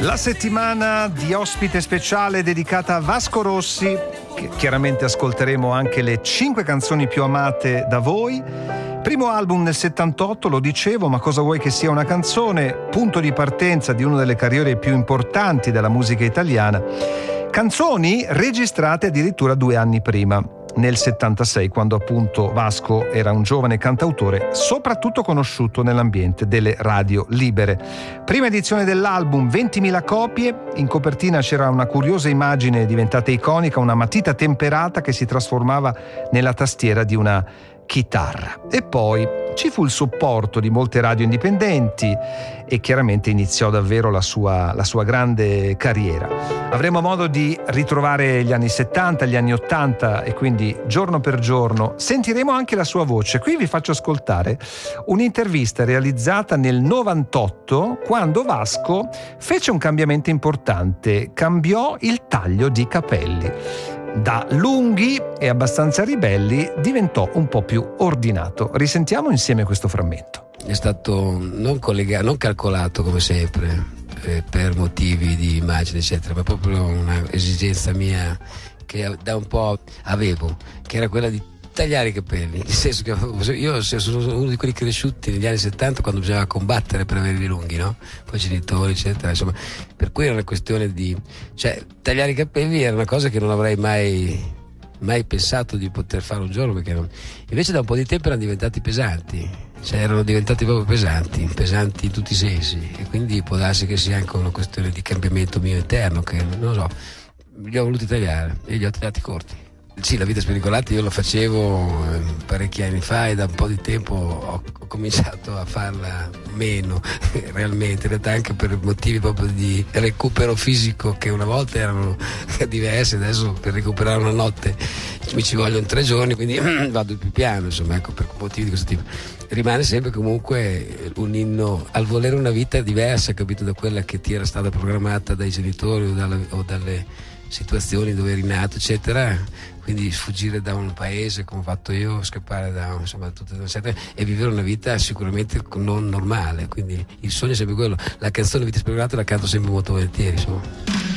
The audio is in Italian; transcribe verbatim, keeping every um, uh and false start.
La settimana di ospite speciale dedicata a Vasco Rossi, che chiaramente ascolteremo anche le cinque canzoni più amate da voi. Primo album nel settantotto, lo dicevo, ma cosa vuoi che sia una canzone? Punto di partenza di una delle carriere più importanti della musica italiana. Canzoni registrate addirittura due anni prima, nel settantasei, quando appunto Vasco era un giovane cantautore, soprattutto conosciuto nell'ambiente delle radio libere. Prima edizione dell'album, ventimila copie, in copertina c'era una curiosa immagine diventata iconica, una matita temperata che si trasformava nella tastiera di una chitarra. E poi ci fu il supporto di molte radio indipendenti e chiaramente iniziò davvero la sua, la sua grande carriera. Avremo modo di ritrovare gli anni settanta, gli anni ottanta e quindi giorno per giorno sentiremo anche la sua voce. Qui vi faccio ascoltare un'intervista realizzata nel novantotto, quando Vasco fece un cambiamento importante, cambiò il taglio di capelli. Da lunghi e abbastanza ribelli diventò un po' più ordinato. Risentiamo insieme questo frammento. È stato non collegato, non calcolato come sempre, eh, per motivi di immagine eccetera, ma proprio un'esigenza mia che da un po' avevo, che era quella di tagliare i capelli, nel senso che io sono uno di quelli cresciuti negli anni settanta, quando bisognava combattere per averli lunghi, no? Poi i genitori eccetera, insomma, per cui era una questione di, cioè, tagliare i capelli era una cosa che non avrei mai mai pensato di poter fare un giorno, perché non... invece da un po' di tempo erano diventati pesanti, cioè erano diventati proprio pesanti pesanti in tutti i sensi, e quindi può darsi che sia anche una questione di cambiamento mio interno, che non so, li ho voluti tagliare e li ho tagliati corti. Sì, la vita spericolata io lo facevo parecchi anni fa e da un po' di tempo ho, ho cominciato a farla meno, realmente, in realtà anche per motivi proprio di recupero fisico, che una volta erano diversi, adesso per recuperare una notte mi ci vogliono tre giorni, quindi vado più piano, insomma, ecco, per motivi di questo tipo. Rimane sempre comunque un inno al volere una vita diversa, capito, da quella che ti era stata programmata dai genitori o, dalla, o dalle situazioni dove eri nato eccetera, quindi sfuggire da un paese come ho fatto io, scappare da, insomma, tutte le eccetera, e vivere una vita sicuramente non normale, quindi il sogno è sempre quello. La canzone Vita Spericolata la canto sempre molto volentieri, insomma.